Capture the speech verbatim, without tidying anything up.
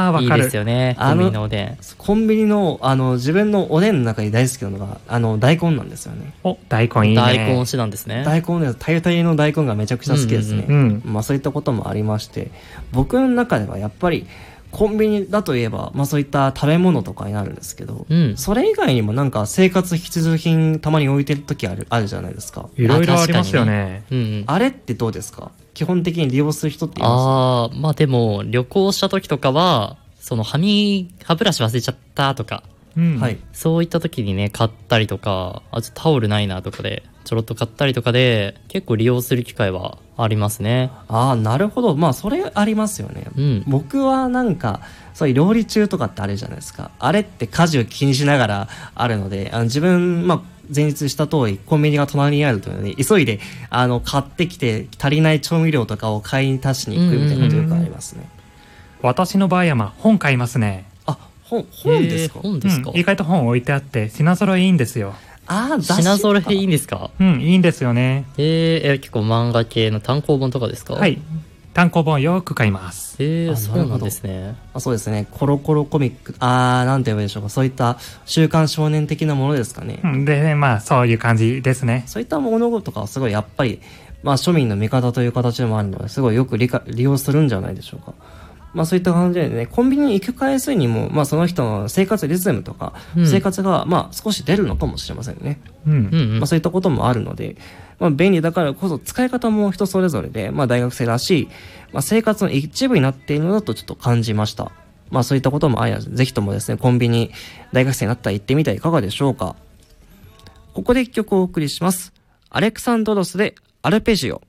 あーわかる。 いいですよね、コンビニのおでん。 コンビニのあの自分のおでんの中に大好きなのがあの大根なんですよね。 お、大根いいね。 大根推しなんですね。 大根ね、タイタイの大根がめちゃくちゃ好きですね。 うんうんうん、 まあそういったこともありまして、僕の中ではやっぱりコンビニだといえば、まあそういった食べ物とかになるんですけど、 うん、 それ以外にもなんか生活必需品たまに置いてる時ある、あるじゃないですか。 いろいろありますよね。 あ、ね、うんうん、 あれってどうですか？基本的に利用する人っています？ ああ、まあでも旅行した時とかは、その歯み、歯ブラシ忘れちゃったとか、 うん、 はい、 そういった時にね買ったりとか、あとタオルないなとかでちょろっと買ったりとかで結構利用する機会はありますね。 ああ、なるほど。まあそれありますよね、 うん、 僕はなんかそういう料理中とかってあるじゃないですか。あれって家事を気にしながらあるので、あの自分まあ前日した通りコンビニが隣にあるというので急いであの買ってきて足りない調味料とかを買いに足しに行くみたいなことよくありますね。 私の場合はまあ本買いますね。 あ、本、本ですか？ 本ですか？ うん、意外と本置いてあって品揃えいいんですよ。 ああ、 品揃えいいんですか？ うん、いいんですよね。 えー、え結構漫画系の単行本とかですか？ はい、単行本よく買います。 えー、そうなんですね。 あ、そうですね。コロコロコミック、あー、なんて言えばいいでしょうか。そういった週刊少年的なものですかね。 うん、で、まあそういう感じですね。 そういった物事とかはすごいやっぱり、まあ庶民の味方という形でもあるので、すごいよく利か利用するんじゃないでしょうか。まあそういった感じでね、コンビニに行く回数にも、まあその人の生活リズムとか、 うん、 生活がまあ少し出るのかもしれませんね。 うん。 うんうん、 まあそういったこともあるので、まあ便利だからこそ使い方も人それぞれで、まあ大学生らしい、まあ生活の一部になっているのだとちょっと感じました。まあそういったこともあり、ぜひともですね、コンビニ、大学生になったら行ってみてはいかがでしょうか。ここで一曲お送りします。アレクサンドロスでアルペジオ。